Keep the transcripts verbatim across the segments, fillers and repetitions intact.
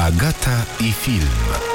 Agata i film.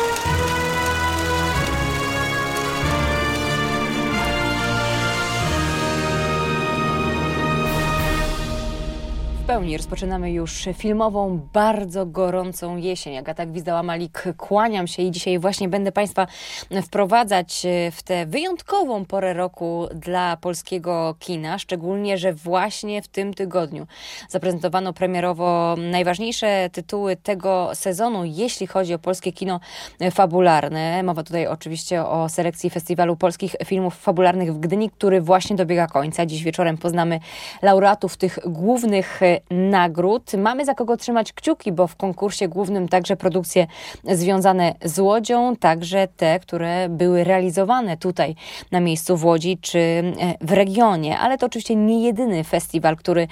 W pełni rozpoczynamy już filmową, bardzo gorącą jesień. Agata Gwizdała-Malik, kłaniam się i dzisiaj właśnie będę Państwa wprowadzać w tę wyjątkową porę roku dla polskiego kina, szczególnie, że właśnie w tym tygodniu zaprezentowano premierowo najważniejsze tytuły tego sezonu, jeśli chodzi o polskie kino fabularne. Mowa tutaj oczywiście o selekcji Festiwalu Polskich Filmów Fabularnych w Gdyni, który właśnie dobiega końca. Dziś wieczorem poznamy laureatów tych głównych nagród. Mamy za kogo trzymać kciuki, bo w konkursie głównym także produkcje związane z Łodzią, także te, które były realizowane tutaj na miejscu w Łodzi czy w regionie. Ale to oczywiście nie jedyny festiwal, który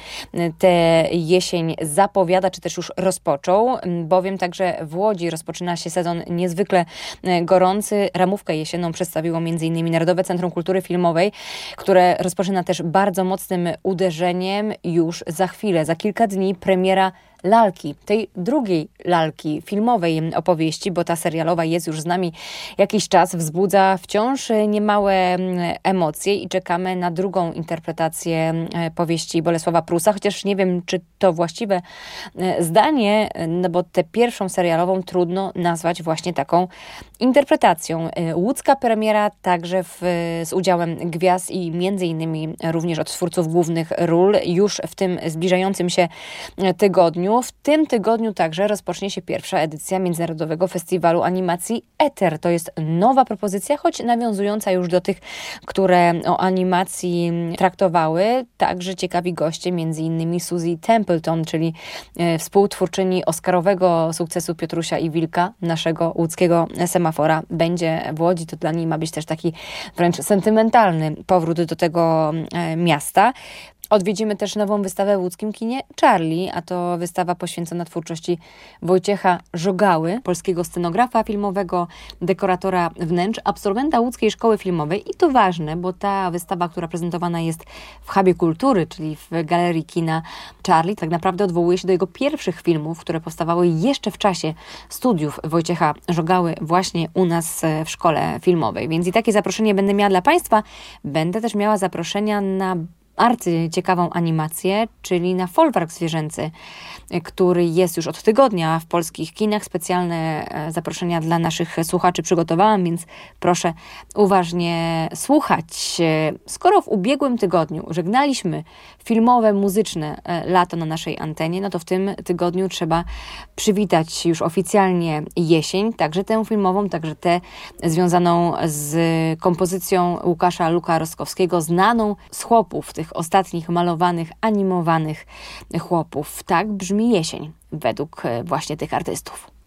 tę jesień zapowiada, czy też już rozpoczął, bowiem także w Łodzi rozpoczyna się sezon niezwykle gorący. Ramówkę jesienną przedstawiło m.in. Narodowe Centrum Kultury Filmowej, które rozpoczyna też bardzo mocnym uderzeniem już za chwilę. Za kilka dni premiera lalki, tej drugiej lalki filmowej opowieści, bo ta serialowa jest już z nami jakiś czas, wzbudza wciąż niemałe emocje i czekamy na drugą interpretację powieści Bolesława Prusa, chociaż nie wiem, czy to właściwe zdanie, no bo tę pierwszą serialową trudno nazwać właśnie taką interpretacją. Łódzka premiera także w, z udziałem gwiazd i między innymi również od twórców głównych ról już w tym zbliżającym się tygodniu. W tym tygodniu także rozpocznie się pierwsza edycja Międzynarodowego Festiwalu Animacji Eter. To jest nowa propozycja, choć nawiązująca już do tych, które o animacji traktowały. Także ciekawi goście, między innymi Suzy Templeton, czyli współtwórczyni oscarowego sukcesu Piotrusia i Wilka, naszego łódzkiego semafora. Będzie w Łodzi, to dla niej ma być też taki wręcz sentymentalny powrót do tego miasta. Odwiedzimy też nową wystawę w łódzkim kinie Charlie, a to wystawa poświęcona twórczości Wojciecha Żogały, polskiego scenografa filmowego, dekoratora wnętrz, absolwenta Łódzkiej Szkoły Filmowej. I to ważne, bo ta wystawa, która prezentowana jest w Hubie Kultury, czyli w Galerii Kina Charlie, tak naprawdę odwołuje się do jego pierwszych filmów, które powstawały jeszcze w czasie studiów Wojciecha Żogały właśnie u nas w Szkole Filmowej. Więc i takie zaproszenie będę miała dla Państwa. Będę też miała zaproszenia na arcyciekawą animację, czyli na folwark zwierzęcy, który jest już od tygodnia w polskich kinach. Specjalne zaproszenia dla naszych słuchaczy przygotowałam, więc proszę uważnie słuchać. Skoro w ubiegłym tygodniu żegnaliśmy filmowe, muzyczne lato na naszej antenie, no to w tym tygodniu trzeba przywitać już oficjalnie jesień, także tę filmową, także tę związaną z kompozycją Łukasza Luka-Rostkowskiego, znaną z chłopów, tych ostatnich malowanych, animowanych chłopów. Tak brzmi jesień według właśnie tych artystów.